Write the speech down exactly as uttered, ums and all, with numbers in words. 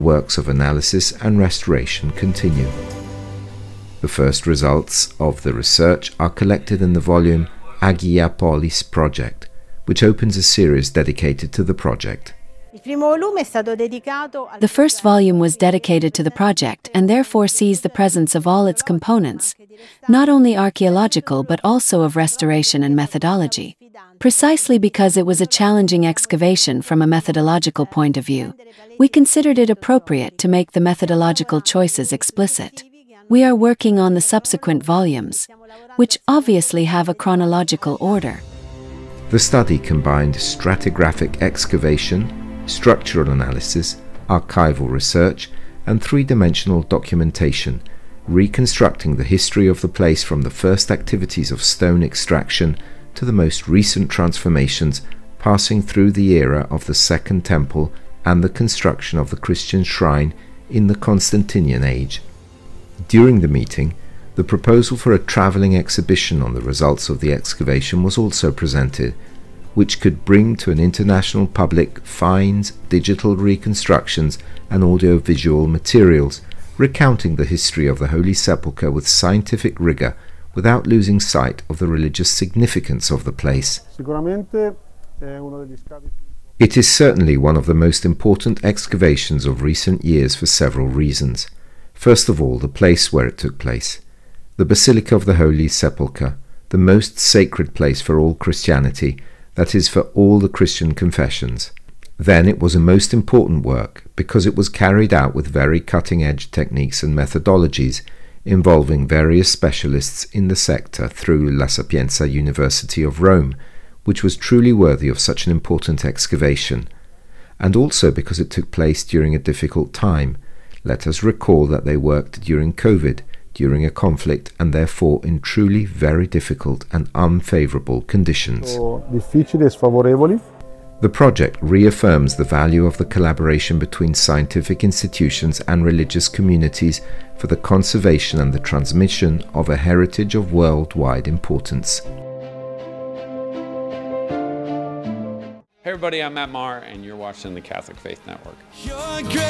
Works of analysis and restoration continue. The first results of the research are collected in the volume Agia Polis Project, which opens a series dedicated to the project. The first volume was dedicated to the project and therefore sees the presence of all its components, not only archaeological but also of restoration and methodology. Precisely because it was a challenging excavation from a methodological point of view, we considered it appropriate to make the methodological choices explicit. We are working on the subsequent volumes, which obviously have a chronological order. The study combined stratigraphic excavation, structural analysis, archival research, and three-dimensional documentation, reconstructing the history of the place from the first activities of stone extraction to the most recent transformations, passing through the era of the Second Temple and the construction of the Christian shrine in the Constantinian age. During the meeting, the proposal for a travelling exhibition on the results of the excavation was also presented, which could bring to an international public finds, digital reconstructions and audio-visual materials, recounting the history of the Holy Sepulchre with scientific rigour without losing sight of the religious significance of the place. It is certainly one of the most important excavations of recent years for several reasons. First of all, the place where it took place. The Basilica of the Holy Sepulchre, the most sacred place for all Christianity, that is, for all the Christian confessions. Then it was a most important work because it was carried out with very cutting-edge techniques and methodologies, involving various specialists in the sector through La Sapienza University of Rome, which was truly worthy of such an important excavation. And also because it took place during a difficult time. Let us recall that they worked during COVID, during a conflict, and therefore in truly very difficult and unfavourable conditions. The project reaffirms the value of the collaboration between scientific institutions and religious communities for the conservation and the transmission of a heritage of worldwide importance. Hey everybody, I'm Matt Maher and you're watching the Catholic Faith Network.